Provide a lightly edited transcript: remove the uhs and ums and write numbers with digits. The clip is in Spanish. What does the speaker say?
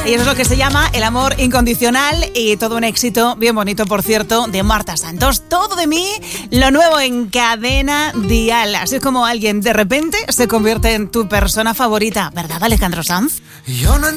Y eso es lo que se llama El amor incondicional, y todo un éxito, bien bonito por cierto, de Marta Santos. Todo de mí, lo nuevo en Cadena Dial. Así es como alguien de repente se convierte en tu persona favorita, ¿verdad, Alejandro Sanz? Yo no